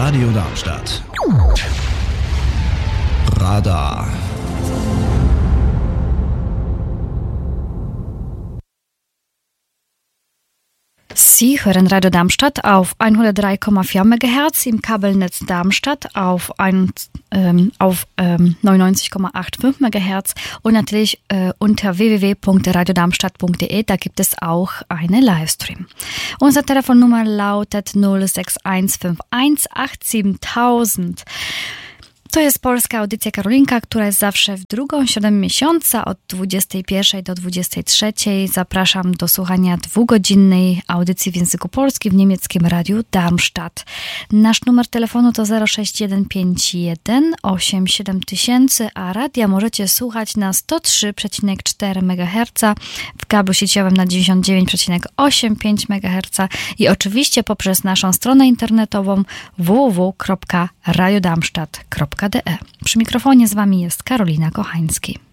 Radio Darmstadt. Radar. Sie hören Radio Darmstadt auf 103,4 MHz im Kabelnetz Darmstadt auf 99,85 MHz und natürlich unter www.radiodarmstadt.de, da gibt es auch einen Livestream. Unsere Telefonnummer lautet 06151 87000. To jest polska audycja Karolinka, która jest zawsze w drugą środę miesiąca od 21 do 23. Zapraszam do słuchania 2-godzinnej audycji w języku polskim w niemieckim radiu Darmstadt. Nasz numer telefonu to 06151 87000, a radia możecie słuchać na 103,4 MHz, w kablu sieciowym na 99,85 MHz i oczywiście poprzez naszą stronę internetową www.radiodarmstadt.de. Przy mikrofonie z Wami jest Karolina Kochański.